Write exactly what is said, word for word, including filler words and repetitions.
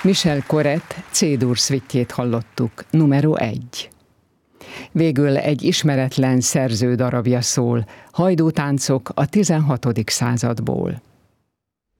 Michel Corrett C-dur szvittjét hallottuk, numero egy. Végül egy ismeretlen szerző darabja szól, Hajdútáncok a tizenhatodik századból.